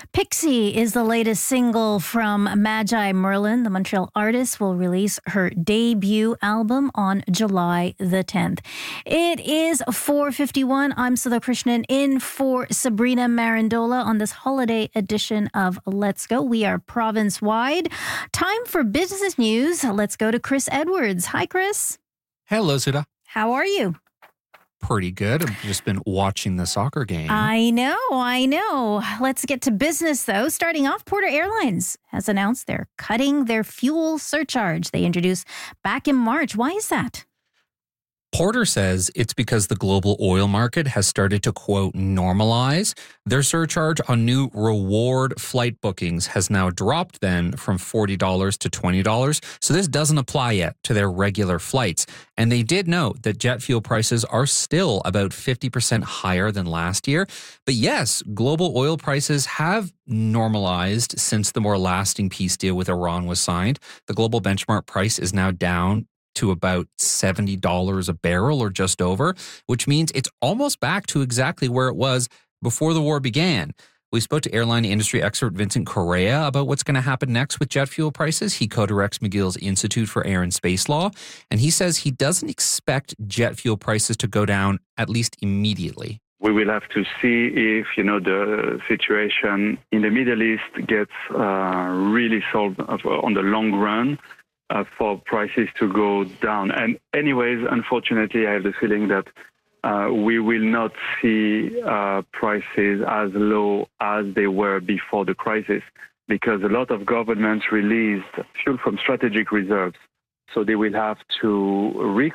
Pixie is the latest single from Magi Merlin. The Montreal artist will release her debut album on July the 10th. It is 4:51. I'm Sudha Krishnan in for Sabrina Marandola on this holiday edition of Let's Go. We are province-wide. Time for business news. Let's go to Chris Edwards. Hi, Chris. Hello, Sudha. How are you? Pretty good. I've just been watching the soccer game. I know. Let's get to business, though. Starting off, Porter Airlines has announced they're cutting their fuel surcharge they introduced back in March. Why is that? Porter says it's because the global oil market has started to, quote, normalize. Their surcharge on new reward flight bookings has now dropped then from $40 to $20. So this doesn't apply yet to their regular flights. And they did note that jet fuel prices are still about 50% higher than last year. But yes, global oil prices have normalized since the more lasting peace deal with Iran was signed. The global benchmark price is now down to about $70 a barrel or just over, which means it's almost back to exactly where it was before the war began. We spoke to airline industry expert Vincent Correa about what's going to happen next with jet fuel prices. He co-directs McGill's Institute for Air and Space Law, and he says he doesn't expect jet fuel prices to go down at least immediately. We will have to see if, the situation in the Middle East gets really solved on the long run. For prices to go down. And anyways, unfortunately, I have the feeling that we will not see prices as low as they were before the crisis, because a lot of governments released fuel from strategic reserves. So they will have to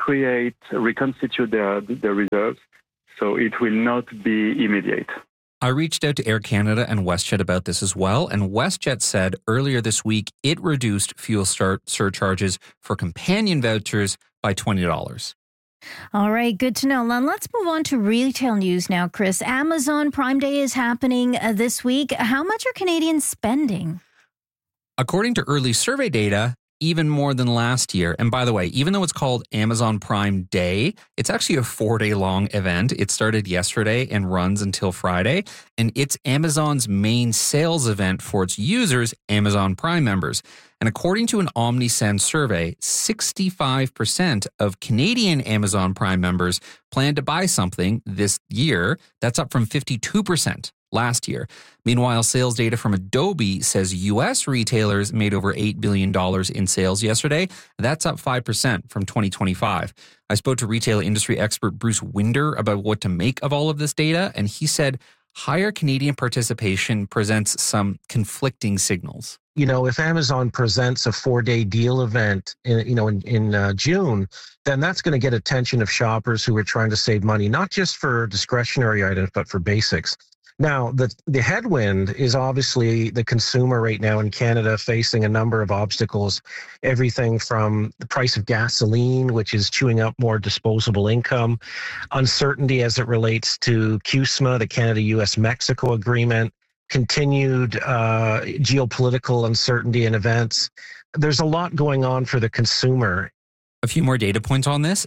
reconstitute their reserves. So it will not be immediate. I reached out to Air Canada and WestJet about this as well, and WestJet said earlier this week it reduced fuel surcharges for companion vouchers by $20. All right, good to know. Now, let's move on to retail news now, Chris. Amazon Prime Day is happening this week. How much are Canadians spending? According to early survey data, even more than last year. And by the way, even though it's called Amazon Prime Day, it's actually a 4-day long event. It started yesterday and runs until Friday. And it's Amazon's main sales event for its users, Amazon Prime members. And according to an OmniSend survey, 65% of Canadian Amazon Prime members plan to buy something this year. That's up from 52% last year. Meanwhile, sales data from Adobe says U.S. retailers made over $8 billion in sales yesterday. That's up 5% from 2025. I spoke to retail industry expert Bruce Winder about what to make of all of this data, and he said higher Canadian participation presents some conflicting signals. If Amazon presents a 4-day deal event in June, then that's going to get attention of shoppers who are trying to save money, not just for discretionary items, but for basics. Now, the headwind is obviously the consumer right now in Canada facing a number of obstacles, everything from the price of gasoline, which is chewing up more disposable income, uncertainty as it relates to CUSMA, the Canada-US-Mexico agreement, continued geopolitical uncertainty and events. There's a lot going on for the consumer. A few more data points on this.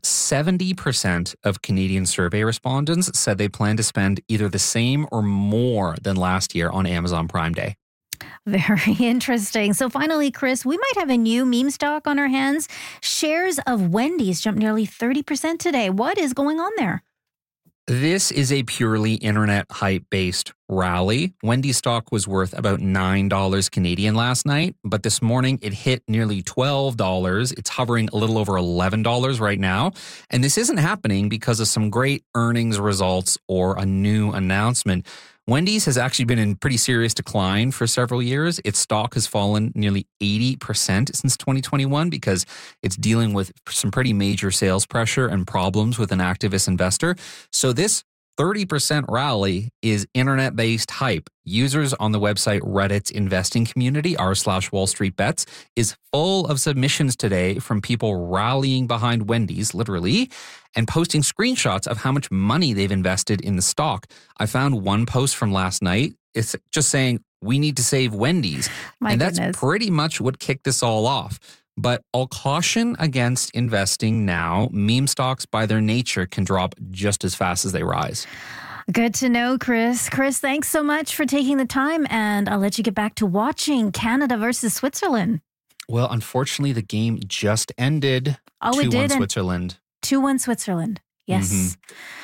70% of Canadian survey respondents said they plan to spend either the same or more than last year on Amazon Prime Day. Very interesting. So finally, Chris, we might have a new meme stock on our hands. Shares of Wendy's jumped nearly 30% today. What is going on there? This is a purely internet hype-based rally. Wendy's stock was worth about $9 Canadian last night, but this morning it hit nearly $12. It's hovering a little over $11 right now. And this isn't happening because of some great earnings results or a new announcement. Wendy's has actually been in pretty serious decline for several years. Its stock has fallen nearly 80% since 2021 because it's dealing with some pretty major sales pressure and problems with an activist investor. So this 30% rally is internet-based hype. Users on the website Reddit's investing community, r/Wall Street Bets, is full of submissions today from people rallying behind Wendy's, literally, and posting screenshots of how much money they've invested in the stock. I found one post from last night. It's just saying, we need to save Wendy's. My goodness. That's pretty much what kicked this all off. But I'll caution against investing now. Meme stocks, by their nature, can drop just as fast as they rise. Good to know, Chris. Chris, thanks so much for taking the time, and I'll let you get back to watching Canada versus Switzerland. Well, unfortunately, the game just ended. Oh, it 2-1 did. Switzerland. 2-1 Switzerland. Yes.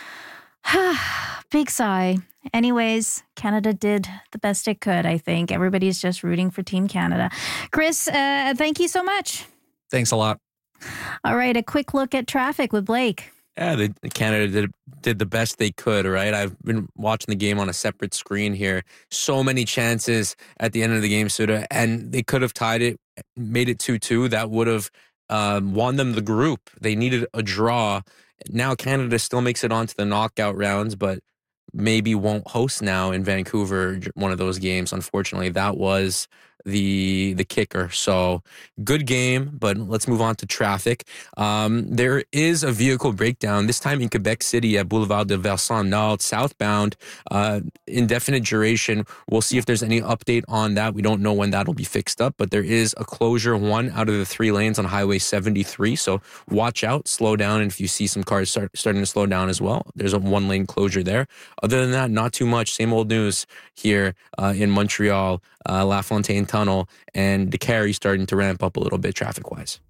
Big sigh. Anyways, Canada did the best it could, I think. Everybody's just rooting for Team Canada. Chris, thank you so much. Thanks a lot. All right, a quick look at traffic with Blake. Yeah, Canada did the best they could, right? I've been watching the game on a separate screen here. So many chances at the end of the game, Suda, and they could have tied it, made it 2-2. That would have won them the group. They needed a draw. Now Canada still makes it onto the knockout rounds, but maybe won't host now in Vancouver one of those games. Unfortunately, that was the kicker. So good game, but let's move on to traffic. There is a vehicle breakdown, this time in Quebec City at Boulevard de Versant Nord, southbound, indefinite duration. We'll see if there's any update on that. We don't know when that'll be fixed up, but there is a closure, 1 out of the 3 lanes on Highway 73. So watch out, slow down. And if you see some cars starting to slow down as well, there's a 1-lane closure there. Other than that, not too much. Same old news here in Montreal. La Fontaine Tunnel and the Carry starting to ramp up a little bit traffic-wise.